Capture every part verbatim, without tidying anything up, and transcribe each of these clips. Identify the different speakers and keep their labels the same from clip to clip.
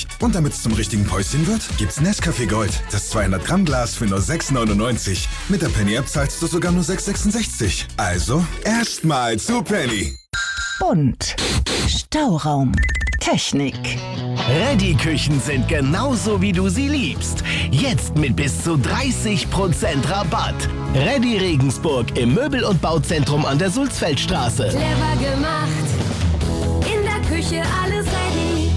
Speaker 1: neunzig. Und damit es zum richtigen Päuschen wird, gibt's Nescafé Gold. Das zweihundert Gramm Glas für nur sechs neunundneunzig. Mit der Penny-App zahlst du sogar nur sechs sechsundsechzig. Also, erstmal zu Penny.
Speaker 2: Bunt. Stauraum. Technik.
Speaker 3: Reddy-Küchen sind genauso, wie du sie liebst. Jetzt mit bis zu dreißig Prozent Rabatt. Reddy Regensburg im Möbel- und Bauzentrum an der Sulzfeldstraße.
Speaker 4: Clever gemacht. In der Küche alles ready.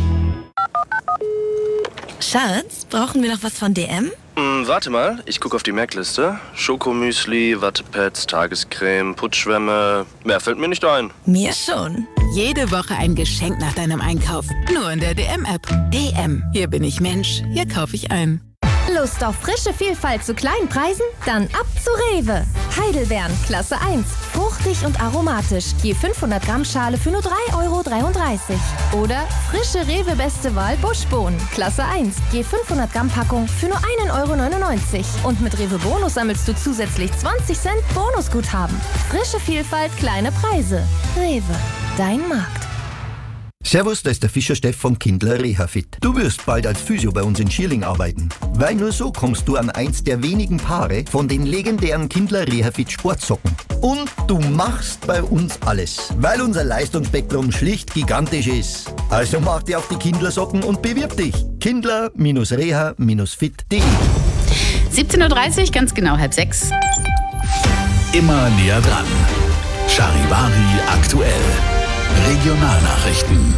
Speaker 5: Schatz, brauchen wir noch was von D M?
Speaker 6: Hm, warte mal, ich gucke auf die Merkliste. Schokomüsli, Wattepads, Tagescreme, Putzschwämme. Mehr fällt mir nicht ein.
Speaker 5: Mir schon.
Speaker 7: Jede Woche ein Geschenk nach deinem Einkauf. Nur in der D M-App. D M. Hier bin ich Mensch. Hier kaufe ich ein.
Speaker 4: Lust auf frische Vielfalt zu kleinen Preisen? Dann ab zu Rewe. Heidelbeeren, Klasse eins. Fruchtig und aromatisch. Je fünfhundert Gramm Schale für nur drei Euro dreiunddreißig. Oder frische Rewe Beste Wahl Buschbohnen, Klasse eins. Je fünfhundert Gramm Packung für nur ein Euro neunundneunzig. Und mit Rewe Bonus sammelst du zusätzlich zwanzig Cent Bonusguthaben. Frische Vielfalt, kleine Preise. Rewe, dein Markt.
Speaker 8: Servus, da ist der Fischer Steff von Kindler Rehafit. Du wirst bald als Physio bei uns in Schierling arbeiten. Weil nur so kommst du an eins der wenigen Paare von den legendären Kindler Rehafit Sportsocken. Und du machst bei uns alles, weil unser Leistungsspektrum schlicht gigantisch ist. Also mach dir auf die Kindler-Socken und bewirb dich. kindler Reha fit punkt de
Speaker 9: siebzehn Uhr dreißig, ganz genau halb sechs.
Speaker 10: Immer näher dran. Charivari aktuell. Regionalnachrichten.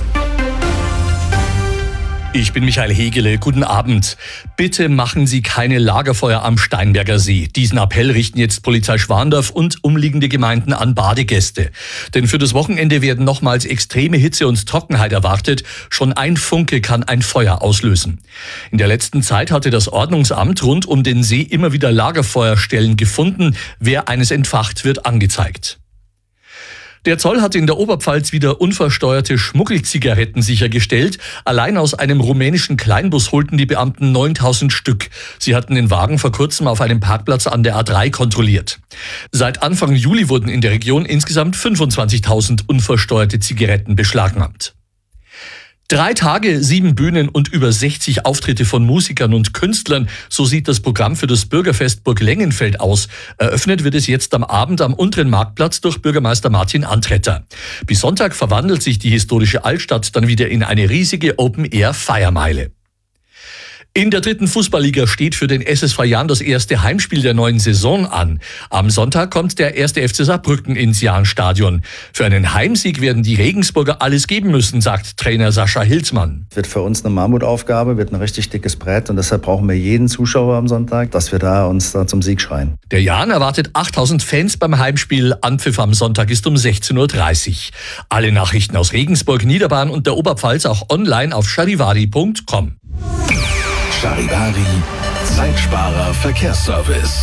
Speaker 11: Ich bin Michael Hegele. Guten Abend. Bitte machen Sie keine Lagerfeuer am Steinberger See. Diesen Appell richten jetzt Polizei Schwandorf und umliegende Gemeinden an Badegäste. Denn für das Wochenende werden nochmals extreme Hitze und Trockenheit erwartet. Schon ein Funke kann ein Feuer auslösen. In der letzten Zeit hatte das Ordnungsamt rund um den See immer wieder Lagerfeuerstellen gefunden. Wer eines entfacht, wird angezeigt. Der Zoll hat in der Oberpfalz wieder unversteuerte Schmuggelzigaretten sichergestellt. Allein aus einem rumänischen Kleinbus holten die Beamten neuntausend Stück. Sie hatten den Wagen vor kurzem auf einem Parkplatz an der A drei kontrolliert. Seit Anfang Juli wurden in der Region insgesamt fünfundzwanzigtausend unversteuerte Zigaretten beschlagnahmt. Drei Tage, sieben Bühnen und über sechzig Auftritte von Musikern und Künstlern. So sieht das Programm für das Bürgerfest Burg Lengenfeld aus. Eröffnet wird es jetzt am Abend am unteren Marktplatz durch Bürgermeister Martin Antretter. Bis Sonntag verwandelt sich die historische Altstadt dann wieder in eine riesige Open-Air-Feiermeile. In der dritten Fußballliga steht für den S S V Jahn das erste Heimspiel der neuen Saison an. Am Sonntag kommt der erste F C Saarbrücken ins Jahnstadion. Für einen Heimsieg werden die Regensburger alles geben müssen, sagt Trainer Sascha Hilsmann.
Speaker 12: Wird für uns eine Mammutaufgabe, wird ein richtig dickes Brett und deshalb brauchen wir jeden Zuschauer am Sonntag, dass wir da uns da zum Sieg schreien.
Speaker 11: Der Jahn erwartet achttausend Fans beim Heimspiel. Anpfiff am Sonntag ist um sechzehn Uhr dreißig. Alle Nachrichten aus Regensburg, Niederbayern und der Oberpfalz auch online auf charivari punkt com.
Speaker 10: Charivari, Zeitsparer Verkehrsservice.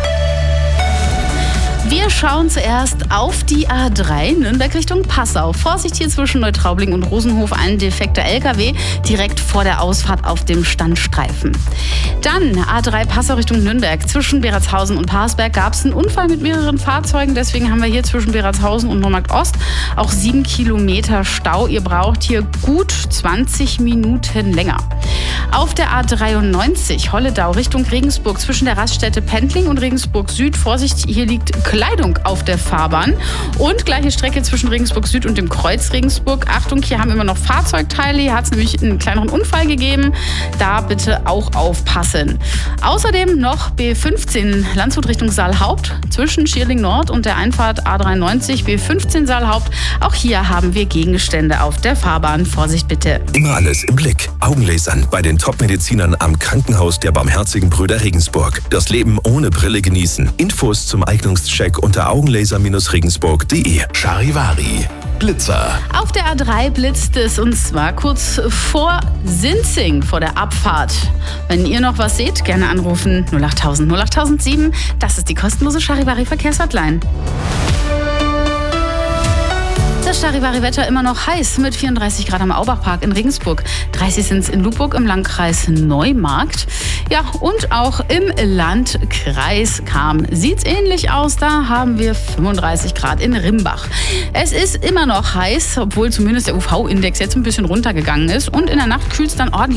Speaker 9: Wir schauen zuerst auf die A drei, Nürnberg Richtung Passau. Vorsicht hier zwischen Neutraubling und Rosenhof, ein defekter L K W direkt vor der Ausfahrt auf dem Standstreifen. Dann A drei Passau Richtung Nürnberg. Zwischen Beratshausen und Parsberg gab es einen Unfall mit mehreren Fahrzeugen. Deswegen haben wir hier zwischen Beratshausen und Neumarkt Ost auch sieben Kilometer Stau. Ihr braucht hier gut zwanzig Minuten länger. Auf der A dreiundneunzig Holledau Richtung Regensburg zwischen der Raststätte Pendling und Regensburg Süd. Vorsicht, hier liegt Kleidung auf der Fahrbahn. Und gleiche Strecke zwischen Regensburg Süd und dem Kreuz Regensburg. Achtung, hier haben wir immer noch Fahrzeugteile. Hier hat es nämlich einen kleineren Unfall gegeben. Da bitte auch aufpassen. Außerdem noch B fünfzehn Landshut Richtung Saalhaupt zwischen Schierling Nord und der Einfahrt A dreiundneunzig B fünfzehn Saalhaupt. Auch hier haben wir Gegenstände auf der Fahrbahn. Vorsicht bitte.
Speaker 10: Immer alles im Blick. Augenlasern bei den Top-Medizinern am Krankenhaus der Barmherzigen Brüder Regensburg. Das Leben ohne Brille genießen. Infos zum Eignungscheck unter augenlaser regensburg punkt de. Charivari. Blitzer.
Speaker 9: Auf der A drei blitzt es und zwar kurz vor Sinzing, vor der Abfahrt. Wenn ihr noch was seht, gerne anrufen null achttausend null achttausendsieben. Das ist die kostenlose Charivari Verkehrshotline. Das Charivari-Wetter immer noch heiß mit vierunddreißig Grad am Aubachpark in Regensburg. dreißig sind es in Lubburg im Landkreis Neumarkt. Ja, und auch im Landkreis Cham sieht es ähnlich aus. Da haben wir fünfunddreißig Grad in Rimbach. Es ist immer noch heiß, obwohl zumindest der U V-Index jetzt ein bisschen runtergegangen ist. Und in der Nacht kühlt es dann ordentlich